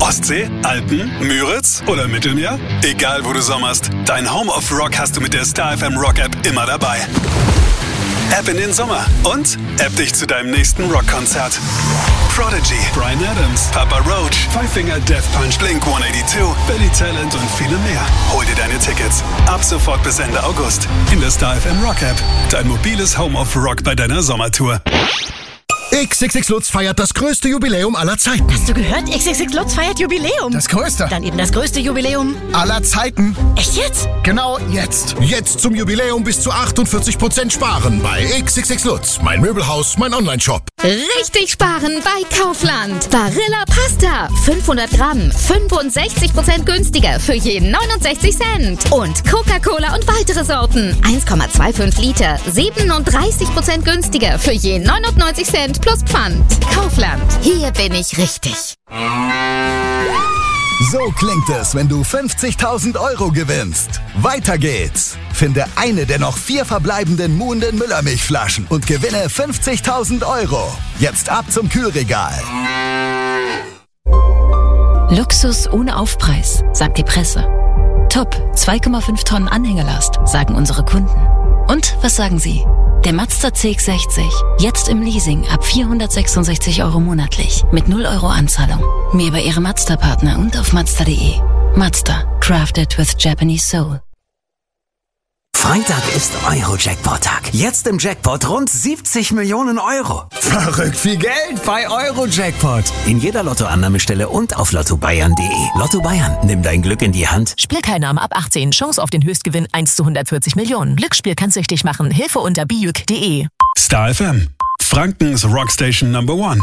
Ostsee, Alpen, Müritz oder Mittelmeer? Egal wo du sommerst, dein Home of Rock hast du mit der Star FM Rock App immer dabei. App in den Sommer und App dich zu deinem nächsten Rockkonzert. Prodigy, Bryan Adams, Papa Roach, Five Finger Death Punch, Blink-182, Billy Talent und viele mehr. Hol dir deine Tickets ab sofort bis Ende August in der Star FM Rock App. Dein mobiles Home of Rock bei deiner Sommertour. XXX Lutz feiert das größte Jubiläum aller Zeiten. Hast du gehört? XXX Lutz feiert Jubiläum. Das größte. Dann eben das größte Jubiläum Aller Zeiten. Echt jetzt? Genau jetzt. Jetzt zum Jubiläum bis zu 48% sparen bei XXX Lutz. Mein Möbelhaus, mein Onlineshop. Richtig sparen bei Kaufland. Barilla Pasta. 500 Gramm. 65% günstiger für je 69 Cent. Und Coca-Cola und weitere Sorten. 1,25 Liter. 37% günstiger für je 99 Cent plus Pfand. Kaufland. Hier bin ich richtig. So klingt es, wenn du 50.000 Euro gewinnst. Weiter geht's. Finde eine der noch 4 verbleibenden Muhnden Müllermilchflaschen und gewinne 50.000 Euro. Jetzt ab zum Kühlregal. Luxus ohne Aufpreis, sagt die Presse. Top, 2,5 Tonnen Anhängelast, sagen unsere Kunden. Und was sagen Sie? Der Mazda CX-60, jetzt im Leasing ab 466 Euro monatlich, mit 0 Euro Anzahlung. Mehr bei Ihrem Mazda-Partner und auf Mazda.de. Mazda, crafted with Japanese soul. Freitag ist Euro-Jackpot-Tag. Jetzt im Jackpot rund 70 Millionen Euro. Verrückt viel Geld bei Euro-Jackpot. In jeder Lottoannahmestelle und auf lottobayern.de. Lotto Bayern, nimm dein Glück in die Hand. Spielteilnahme ab 18. Chance auf den Höchstgewinn 1 zu 140 Millionen. Glücksspiel kann süchtig machen. Hilfe unter biuk.de. Star FM, Frankens Rockstation Number 1.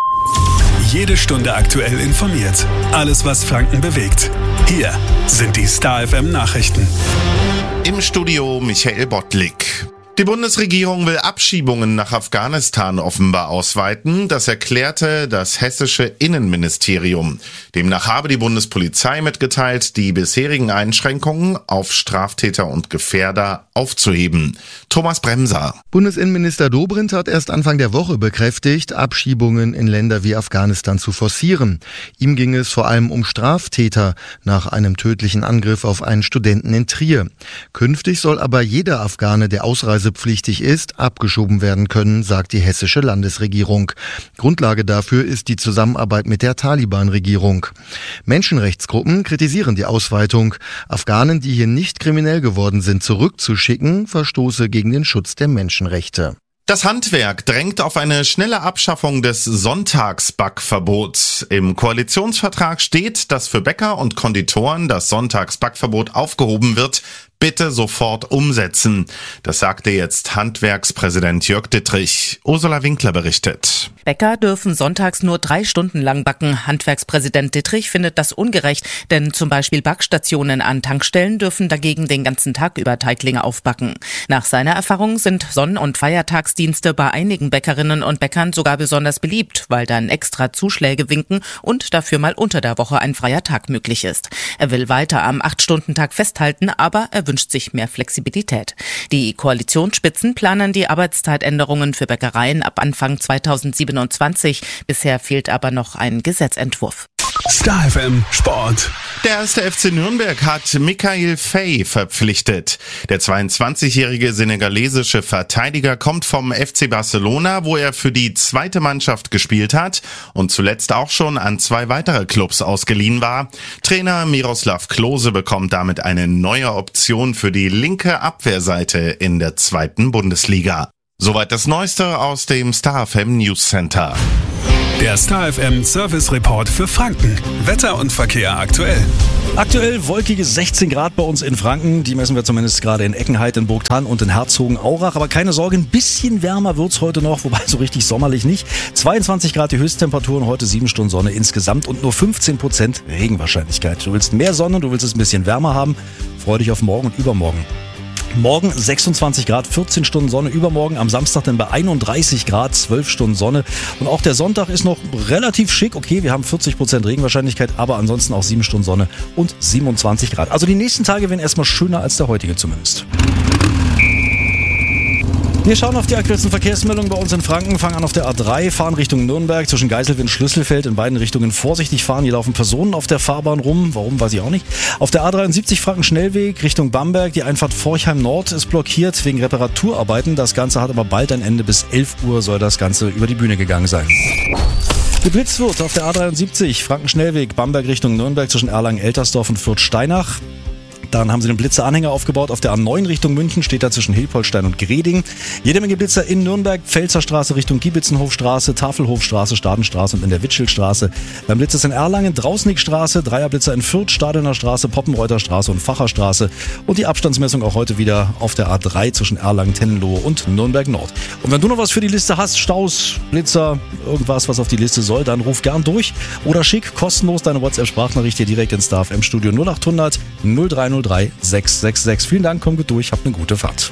Jede Stunde aktuell informiert. Alles, was Franken bewegt. Hier sind die Star FM Nachrichten. Im Studio Michael Bottlik. Die Bundesregierung will Abschiebungen nach Afghanistan offenbar ausweiten. Das erklärte das hessische Innenministerium. Demnach habe die Bundespolizei mitgeteilt, die bisherigen Einschränkungen auf Straftäter und Gefährder aufzuheben. Thomas Bremser. Bundesinnenminister Dobrindt hat erst Anfang der Woche bekräftigt, Abschiebungen in Länder wie Afghanistan zu forcieren. Ihm ging es vor allem um Straftäter nach einem tödlichen Angriff auf einen Studenten in Trier. Künftig soll aber jeder Afghane, der ausreisepflichtig ist, abgeschoben werden können, sagt die hessische Landesregierung. Grundlage dafür ist die Zusammenarbeit mit der Taliban-Regierung. Menschenrechtsgruppen kritisieren die Ausweitung. Afghanen, die hier nicht kriminell geworden sind, zurückzuschicken, verstoße gegen den Schutz der Menschenrechte. Das Handwerk drängt auf eine schnelle Abschaffung des Sonntagsbackverbots. Im Koalitionsvertrag steht, dass für Bäcker und Konditoren das Sonntagsbackverbot aufgehoben wird. Bitte sofort umsetzen. Das sagte jetzt Handwerkspräsident Jörg Dittrich. Ursula Winkler berichtet. Bäcker dürfen sonntags nur 3 Stunden lang backen. Handwerkspräsident Dittrich findet das ungerecht, denn zum Beispiel Backstationen an Tankstellen dürfen dagegen den ganzen Tag über Teiglinge aufbacken. Nach seiner Erfahrung sind Sonn- und Feiertagsdienste bei einigen Bäckerinnen und Bäckern sogar besonders beliebt, weil dann extra Zuschläge winken und dafür mal unter der Woche ein freier Tag möglich ist. Er will weiter am 8-Stunden-Tag festhalten, aber er wünscht sich mehr Flexibilität. Die Koalitionsspitzen planen die Arbeitszeitänderungen für Bäckereien ab Anfang 2027. Bisher fehlt aber noch ein Gesetzentwurf. Star FM Sport. Der 1. FC Nürnberg hat Mikayil Faye verpflichtet. Der 22-jährige senegalesische Verteidiger kommt vom FC Barcelona, wo er für die zweite Mannschaft gespielt hat und zuletzt auch schon an 2 weitere Clubs ausgeliehen war. Trainer Miroslav Klose bekommt damit eine neue Option für die linke Abwehrseite in der 2. Bundesliga. Soweit das Neueste aus dem Star FM News Center. Der Star FM Service Report für Franken. Wetter und Verkehr aktuell. Aktuell wolkige 16 Grad bei uns in Franken. Die messen wir zumindest gerade in Eckenheit, in Burgthann und in Herzogenaurach. Aber keine Sorge, ein bisschen wärmer wird's heute noch, wobei so richtig sommerlich nicht. 22 Grad die Höchsttemperaturen, heute 7 Stunden Sonne insgesamt und nur 15% Regenwahrscheinlichkeit. Du willst mehr Sonne, du willst es ein bisschen wärmer haben. Freu dich auf morgen und übermorgen. Morgen 26 Grad, 14 Stunden Sonne, übermorgen am Samstag dann bei 31 Grad, 12 Stunden Sonne. Und auch der Sonntag ist noch relativ schick. Okay, wir haben 40% Regenwahrscheinlichkeit, aber ansonsten auch 7 Stunden Sonne und 27 Grad. Also die nächsten Tage werden erstmal schöner als der heutige zumindest. Wir schauen auf die aktuellsten Verkehrsmeldungen bei uns in Franken, fangen an auf der A3, fahren Richtung Nürnberg, zwischen Geiselwind und Schlüsselfeld, in beiden Richtungen vorsichtig fahren, hier laufen Personen auf der Fahrbahn rum, warum, weiß ich auch nicht. Auf der A73 Franken-Schnellweg Richtung Bamberg, die Einfahrt Forchheim Nord ist blockiert wegen Reparaturarbeiten, das Ganze hat aber bald ein Ende, bis 11 Uhr soll das Ganze über die Bühne gegangen sein. Geblitzt wird auf der A73 Franken-Schnellweg Bamberg Richtung Nürnberg zwischen Erlangen-Eltersdorf und Fürth-Steinach. Dann haben sie den Blitzeranhänger aufgebaut. Auf der A9 Richtung München steht da zwischen Hilpoltstein und Greding. Jede Menge Blitzer in Nürnberg, Pfälzer Straße Richtung Giebitzenhofstraße, Tafelhofstraße, Stadenstraße und in der Wittschildstraße. Beim Blitz ist in Erlangen, Drausnickstraße, Dreierblitzer in Fürth, Stadener Straße, Poppenreuter Straße und Facherstraße. Und die Abstandsmessung auch heute wieder auf der A3 zwischen Erlangen, Tennenlohe und Nürnberg Nord. Und wenn du noch was für die Liste hast, Staus, Blitzer, irgendwas, was auf die Liste soll, dann ruf gern durch oder schick kostenlos deine WhatsApp-Sprachnachricht hier direkt ins Star FM Studio 0800 0303 666. Vielen Dank, komm gut durch, habt eine gute Fahrt.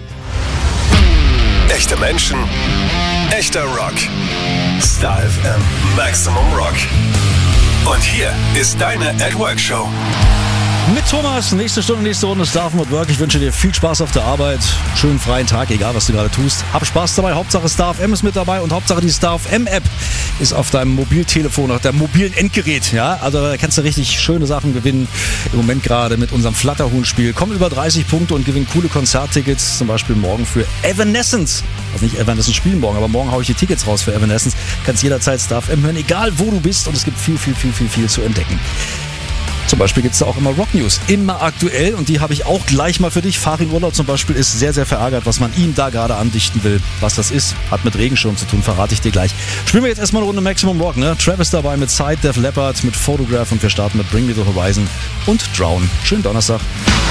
Echte Menschen, echter Rock. Star FM Maximum Rock. Und hier ist deine At-Work-Show. Mit Thomas, nächste Stunde, nächste Runde Star FM at Work. Ich wünsche dir viel Spaß auf der Arbeit, schönen freien Tag, egal was du gerade tust. Hab Spaß dabei, Hauptsache Star FM ist mit dabei und Hauptsache die Star FM App ist auf deinem Mobiltelefon, auf deinem mobilen Endgerät. Ja, also da kannst du richtig schöne Sachen gewinnen. Im Moment gerade mit unserem Flatterhuhn-Spiel. Komm über 30 Punkte und gewinn coole Konzerttickets, zum Beispiel morgen für Evanescence. Also nicht Evanescence spielen morgen, aber morgen haue ich die Tickets raus für Evanescence. Kannst jederzeit Star FM hören, egal wo du bist, und es gibt viel zu entdecken. Zum Beispiel gibt es da auch immer Rock News, immer aktuell, und die habe ich auch gleich mal für dich. Farin Urlaub zum Beispiel ist sehr, sehr verärgert, was man ihm da gerade andichten will. Was das ist, hat mit Regenschirm zu tun, verrate ich dir gleich. Spielen wir jetzt erstmal eine Runde Maximum Rock, ne? Travis dabei mit Side, Def Leppard, mit Photograph, und wir starten mit Bring Me The Horizon und Drown. Schönen Donnerstag.